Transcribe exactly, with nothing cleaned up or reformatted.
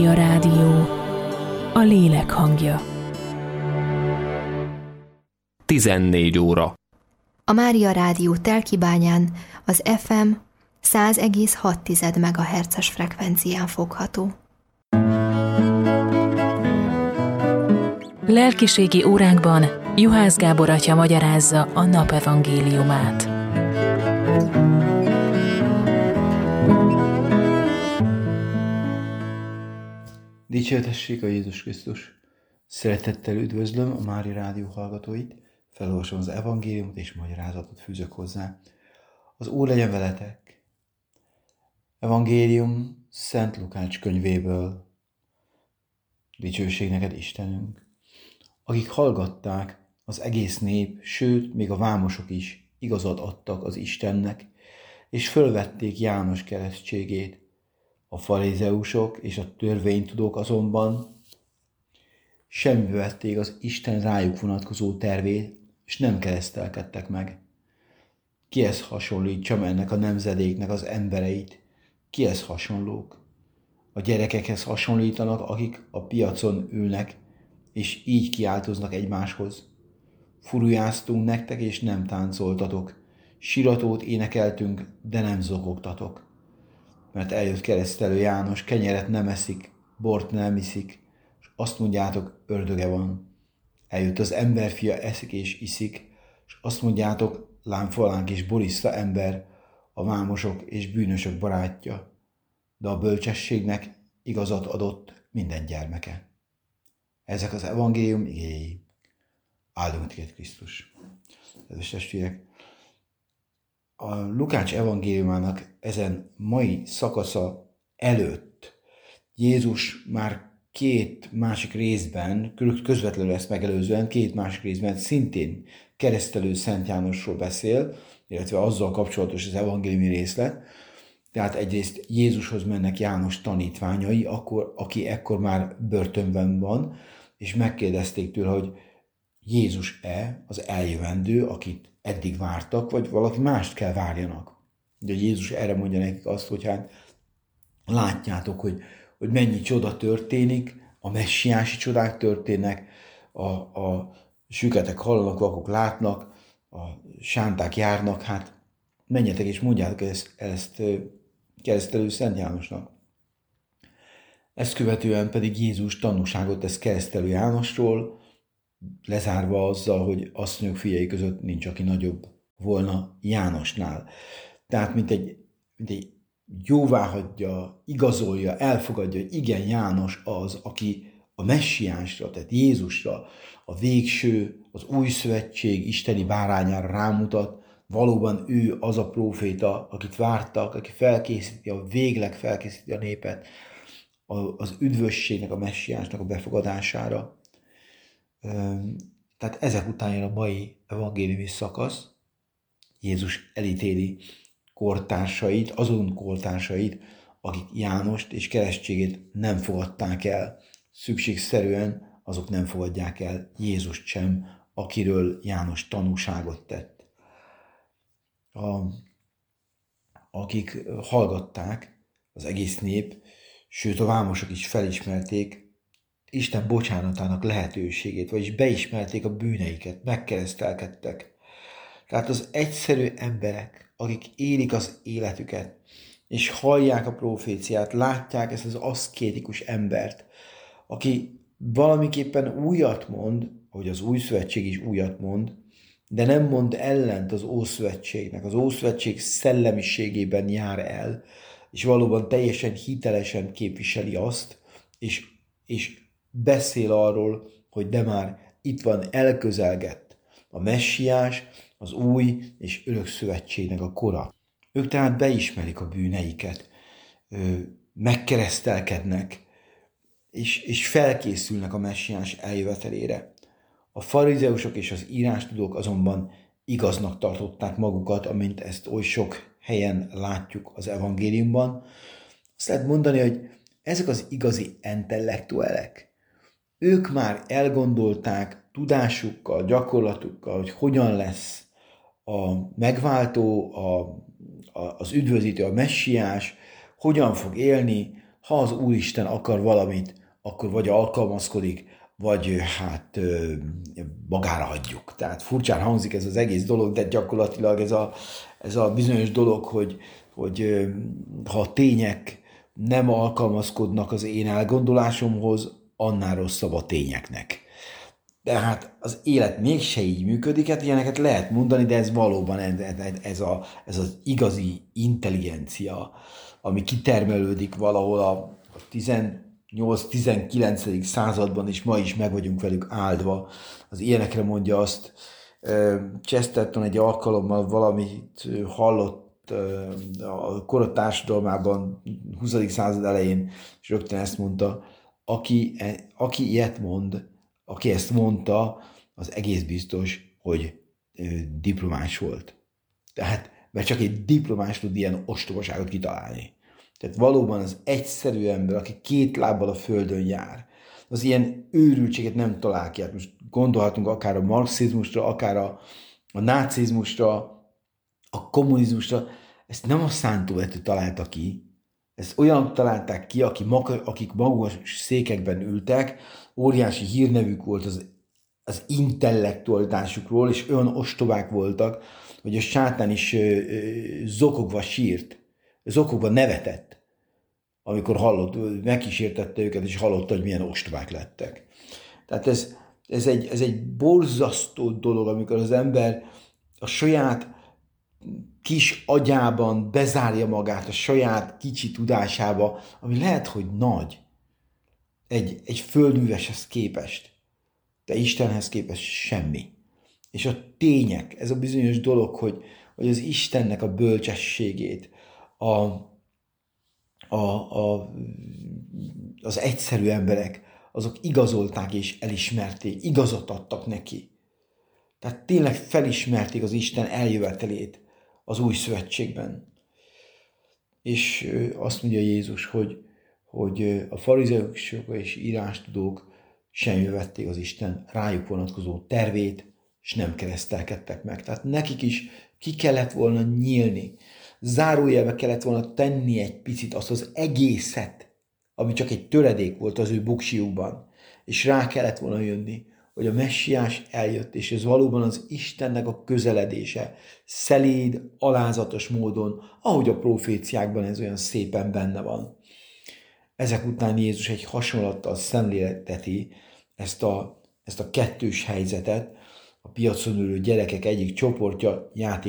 A rádió, a lélek hangja. tizennégy óra. A Mária Rádió Telkibányán az ef em száz egész hat megahertzes frekvencián fogható. Lelkiségi óránkban Juhász Gábor atya magyarázza a nap evangéliumát. Dicsértessék a Jézus Krisztus! Szeretettel üdvözlöm a Mária Rádió hallgatóit, felolvasom az evangéliumot és magyarázatot fűzök hozzá. Az Úr legyen veletek! Evangélium Szent Lukács könyvéből. Dicsőség neked, Istenünk! Akik hallgatták, az egész nép, sőt, még a vámosok is igazat adtak az Istennek, és fölvették János keresztségét. A farizeusok és a törvénytudók azonban semmibe vették az Isten rájuk vonatkozó tervét, és nem keresztelkedtek meg. Kihez hasonlítsam ennek a nemzedéknek az embereit? Kihez hasonlók? A gyerekekhez hasonlítanak, akik a piacon ülnek, és így kiáltoznak egymáshoz. Furujáztunk nektek, és nem táncoltatok. Siratót énekeltünk, de nem zokogtatok. Mert eljött keresztelő János, kenyeret nem eszik, bort nem iszik, és azt mondjátok, ördöge van. Eljött az emberfia, eszik és iszik, és azt mondjátok, lámfalánk és boriszta ember, a vámosok és bűnösök barátja. De a bölcsességnek igazat adott minden gyermeke. Ezek az evangélium igéi. Áldunk téged, Krisztus! Kedves testvérek! A Lukács evangéliumának ezen mai szakasza előtt Jézus már két másik részben, közvetlenül ezt megelőzően, két másik részben szintén keresztelő Szent Jánosról beszél, illetve azzal kapcsolatos az evangéliumi részlet. Tehát egyrészt Jézushoz mennek János tanítványai, akkor, aki ekkor már börtönben van, és megkérdezték tőle, hogy Jézus-e az eljövendő, akit eddig vártak, vagy valaki mást kell várjanak. De Jézus erre mondja nekik azt, hogy hát látjátok, hogy, hogy mennyi csoda történik, a messiási csodák történnek, a, a süketek hallanak, vakok látnak, a sánták járnak, hát menjetek és mondjátok ezt, ezt keresztelő Szent Jánosnak. Ezt követően pedig Jézus tanúságot tesz keresztelő Jánosról, lezárva azzal, hogy asszonyok fiai között nincs, aki nagyobb volna Jánosnál. Tehát, mint egy, mint egy jóváhagyja, igazolja, elfogadja, hogy igen, János az, aki a messiánsra, tehát Jézusra, a végső, az új szövetség isteni bárányára rámutat, valóban ő az a próféta, akit vártak, aki felkészíti, a végleg felkészíti a népet az üdvösségnek, a messiánsnak a befogadására. Tehát ezek után jön a mai evangéliumi szakasz. Jézus elítéli kortársait, azon kortársait, akik Jánost és keresztségét nem fogadták el. Szükségszerűen azok nem fogadják el Jézust sem, akiről János tanúságot tett. A, akik hallgatták, az egész nép, sőt a vámosok is felismerték Isten bocsánatának lehetőségét, vagyis beismerték a bűneiket, megkeresztelkedtek. Tehát az egyszerű emberek, akik élik az életüket, és hallják a proféciát, látják ezt az aszkétikus embert, aki valamiképpen újat mond, ahogy az új szövetség is újat mond, de nem mond ellent az Ószövetségnek. Az Ószövetség szellemiségében jár el, és valóban teljesen hitelesen képviseli azt, és, és beszél arról, hogy de már itt van, elközelgett a messiás, az új és örök szövetségnek a kora. Ők tehát beismerik a bűneiket, megkeresztelkednek, és, és felkészülnek a messiás eljövetelére. A farizeusok és az írástudók azonban igaznak tartották magukat, amint ezt oly sok helyen látjuk az evangéliumban. Azt lehet mondani, hogy ezek az igazi intellektuelek, ők már elgondolták tudásukkal, gyakorlatukkal, hogy hogyan lesz a megváltó, a, a, az üdvözítő, a messiás, hogyan fog élni, ha az Úristen akar valamit, akkor vagy alkalmazkodik, vagy hát magára hagyjuk. Tehát furcsán hangzik ez az egész dolog, de gyakorlatilag ez a, ez a bizonyos dolog, hogy, hogy ha a tények nem alkalmazkodnak az én elgondolásomhoz, annál rosszabb a tényeknek. De hát az élet mégse így működik, hát ilyeneket lehet mondani, de ez valóban ez, a, ez az igazi intelligencia, ami kitermelődik valahol a tizennyolc-tizenkilencedik században, és ma is meg vagyunk velük áldva. Az ilyenekre mondja azt, Chesterton egy alkalommal valamit hallott a kora társadalmában, huszadik század elején, és rögtön ezt mondta, aki, aki ilyet mond, aki ezt mondta, az egész biztos, hogy diplomás volt. Tehát, mert csak egy diplomás tud ilyen ostobaságot kitalálni. Tehát valóban az egyszerű ember, aki két lábbal a földön jár, az ilyen őrültséget nem talál ki. Hát most gondolhatunk akár a marxizmusra, akár a, a nácizmusra, a kommunizmusra. Ezt nem a szántóvető találta ki, ezt olyan találták ki, akik magas székekben ültek, óriási hírnevük volt az, az intellektualitásukról, és olyan ostobák voltak, hogy a sátán is ö, ö, zokogva sírt, zokogva nevetett, amikor hallott, megkísértette őket, és hallotta, hogy milyen ostobák lettek. Tehát ez, ez, egy, ez egy borzasztó dolog, amikor az ember a saját kis agyában bezárja magát, a saját kicsi tudásába, ami lehet, hogy nagy, egy, egy földműveshez képest, de Istenhez képest semmi. És a tények, ez a bizonyos dolog, hogy, hogy az Istennek a bölcsességét, a, a, a, az egyszerű emberek, azok igazolták és elismerték, igazat adtak neki. Tehát tényleg felismerték az Isten eljövetelét az új szövetségben. És azt mondja Jézus, hogy, hogy a farizeusok és írástudók sem vették az Isten rájuk vonatkozó tervét, és nem keresztelkedtek meg. Tehát nekik is ki kellett volna nyílni, zárójelbe kellett volna tenni egy picit azt az egészet, ami csak egy töredék volt az ő buksiukban, és rá kellett volna jönni, hogy a messiás eljött, és ez valóban az Istennek a közeledése, szeléd, alázatos módon, ahogy a proféciákban ez olyan szépen benne van. Ezek után Jézus egy hasonlattal szemlélteti ezt a, ezt a kettős helyzetet, a piacon ülő gyerekek egyik csoportja játék